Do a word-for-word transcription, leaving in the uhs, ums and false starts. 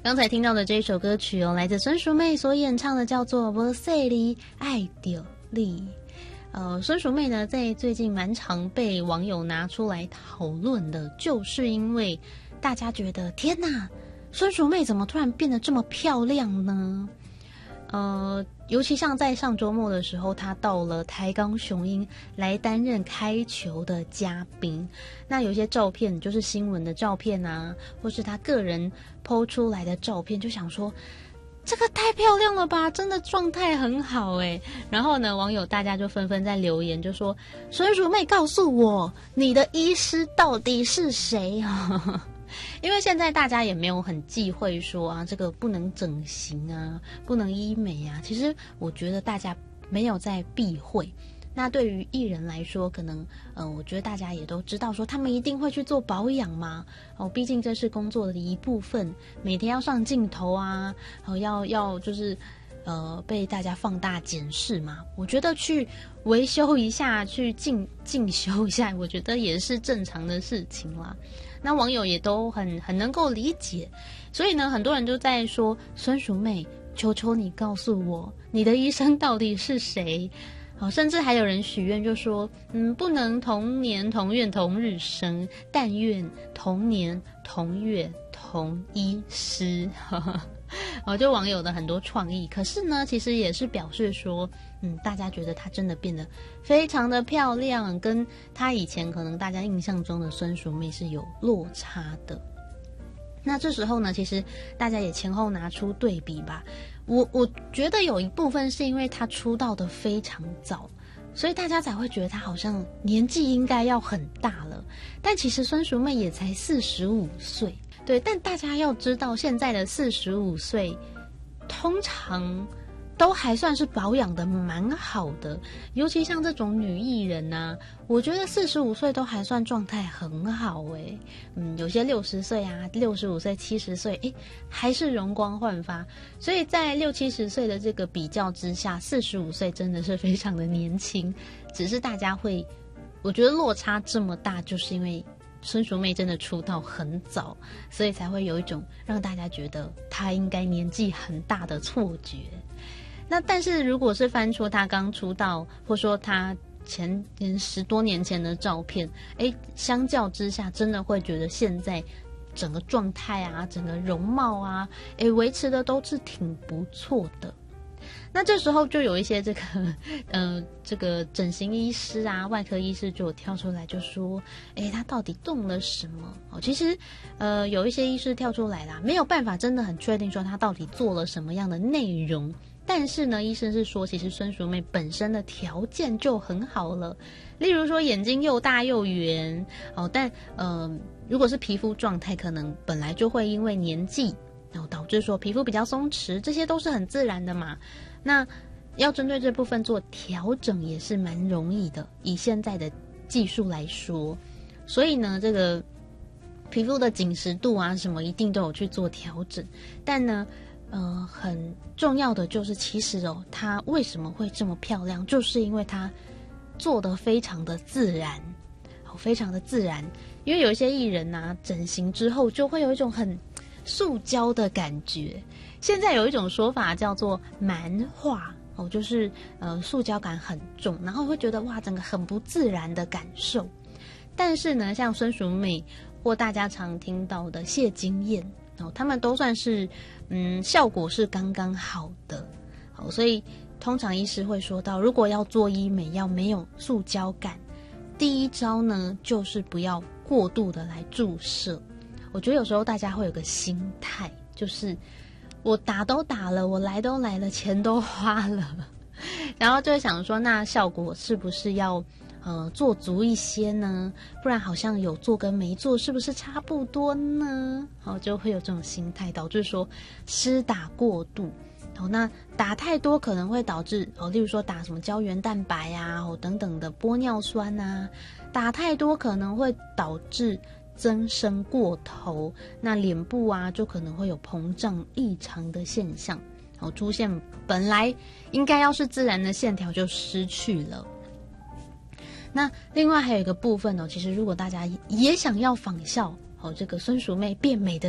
刚才听到的这一首歌曲哦，来自孙淑媚所演唱的，叫做《无说你爱着你》。呃，孙淑媚呢，在最近蛮常被网友拿出来讨论的，就是因为大家觉得天哪，孙淑媚怎么突然变得这么漂亮呢？呃，尤其像在上周末的时候，她到了台钢雄鹰来担任开球的嘉宾。那有些照片就是新闻的照片啊，或是她个人 po 出来的照片，就想说这个太漂亮了吧，真的状态很好诶。然后呢，网友大家就纷纷在留言，就说孙淑媚告诉我，你的医师到底是谁啊？因为现在大家也没有很忌讳说啊，这个不能整形啊，不能医美啊。其实我觉得大家没有在避讳。那对于艺人来说，可能呃，我觉得大家也都知道说，他们一定会去做保养嘛。哦，毕竟这是工作的一部分，每天要上镜头啊，哦，要要就是呃被大家放大检视嘛。我觉得去维修一下，去进进修一下，我觉得也是正常的事情啦。那网友也都很很能够理解，所以呢，很多人就在说孙淑媚，求求你告诉我，你的医生到底是谁？哦，甚至还有人许愿，就说，嗯，不能同年同月同日生，但愿同年同月同医师。哦，就网友的很多创意，可是呢，其实也是表示说，嗯，大家觉得她真的变得非常的漂亮，跟她以前可能大家印象中的孙淑媚是有落差的。那这时候呢，其实大家也前后拿出对比吧。我我觉得有一部分是因为她出道的非常早，所以大家才会觉得她好像年纪应该要很大了。但其实孙淑媚也才四十五岁。对，但大家要知道，现在的四十五岁，通常都还算是保养的蛮好的，尤其像这种女艺人啊，我觉得四十五岁都还算状态很好诶。嗯，有些六十岁啊，六十五岁、七十岁，诶，还是容光焕发。所以在六七十岁的这个比较之下，四十五岁真的是非常的年轻。只是大家会，我觉得落差这么大，就是因为孙淑媚真的出道很早，所以才会有一种让大家觉得她应该年纪很大的错觉。那但是如果是翻出她刚出道，或说她前十多年前的照片，诶，相较之下真的会觉得现在整个状态啊，整个容貌啊，诶，维持的都是挺不错的。那这时候就有一些这个呃这个整形医师啊，外科医师就有跳出来就说，诶，他到底动了什么？哦，其实呃有一些医师跳出来啦，没有办法真的很确定说他到底做了什么样的内容。但是呢，医生是说，其实孙淑媚本身的条件就很好了，例如说眼睛又大又圆哦，但呃如果是皮肤状态，可能本来就会因为年纪，然后导致说皮肤比较松弛，这些都是很自然的嘛。那要针对这部分做调整也是蛮容易的，以现在的技术来说。所以呢，这个皮肤的紧实度啊什么一定都有去做调整。但呢呃，很重要的就是其实哦，她为什么会这么漂亮，就是因为她做得非常的自然，非常的自然。因为有一些艺人啊，整形之后就会有一种很塑胶的感觉。现在有一种说法叫做蛮化哦，就是呃塑胶感很重，然后会觉得哇，整个很不自然的感受。但是呢，像孙淑媚或大家常听到的谢金燕哦，他们都算是嗯效果是刚刚好的。好，所以通常医师会说到，如果要做医美要没有塑胶感，第一招呢就是不要过度的来注射。我觉得有时候大家会有个心态，就是我打都打了，我来都来了，钱都花了，然后就会想说，那效果是不是要呃做足一些呢？不然好像有做跟没做是不是差不多呢？好，就会有这种心态，导致说施打过度。哦，那打太多可能会导致哦，例如说打什么胶原蛋白啊，哦等等的玻尿酸啊，打太多可能会导致增生过头，那脸部啊就可能会有膨胀异常的现象，哦，出现本来应该要是自然的线条就失去了。那另外还有一个部分哦，其实如果大家也想要仿效哦这个孙淑媚变美的